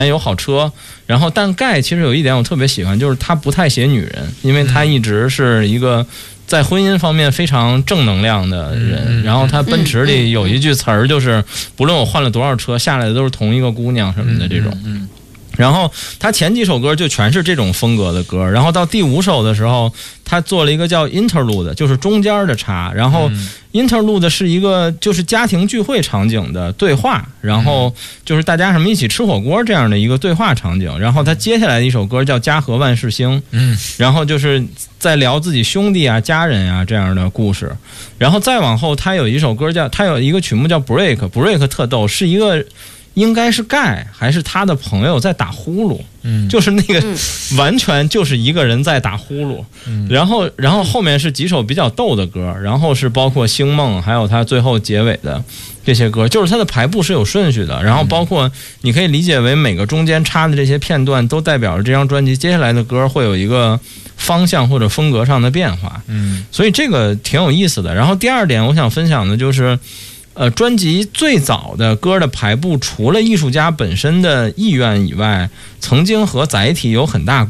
有好车，然后但盖其实有一点我特别喜欢，就是他不太写女人，因为他一直是一个在婚姻方面非常正能量的人。然后他奔驰里有一句词儿，就是不论我换了多少车，下来的都是同一个姑娘什么的这种。然后他前几首歌就全是这种风格的歌，然后到第5首的时候，他做了一个叫 interlude， 就是中间的插，然后 interlude 是一个就是家庭聚会场景的对话，然后就是大家什么一起吃火锅这样的一个对话场景，然后他接下来的一首歌叫家和万事兴，然后就是在聊自己兄弟啊家人啊这样的故事，然后再往后他有一首歌他有一个曲目叫 break 特逗，是一个应该是盖还是他的朋友在打呼噜，就是那个完全就是一个人在打呼噜，然后后面是几首比较逗的歌，然后是包括星梦还有他最后结尾的这些歌，就是它的排布是有顺序的，然后包括你可以理解为每个中间插的这些片段都代表着这张专辑接下来的歌会有一个方向或者风格上的变化，所以这个挺有意思的。然后第二点我想分享的就是专辑最早的歌的排布，除了艺术家本身的意愿以外，曾经和载体有很大